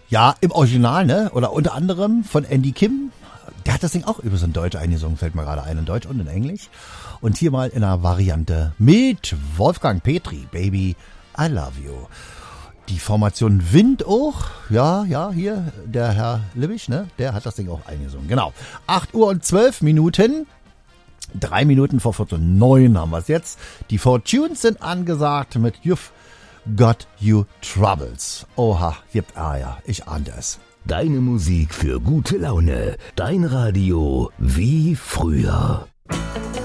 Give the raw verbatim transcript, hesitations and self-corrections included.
Ja, im Original, ne? Oder unter anderem von Andy Kim. Der hat das Ding auch übrigens in Deutsch eingesungen, fällt mir gerade ein, in Deutsch und in Englisch. Und hier mal in einer Variante mit Wolfgang Petri, Baby, I Love You. Die Formation Wind auch, ja, ja, hier, der Herr Libbisch, ne? Der hat das Ding auch eingesungen, genau. acht Uhr und zwölf Minuten. Drei Minuten vor Viertel neun haben wir es jetzt. Die Fortunes sind angesagt mit You've Got You Troubles. Oha, gibt, ah ja, ich ahnte es. Deine Musik für gute Laune. Dein Radio wie früher.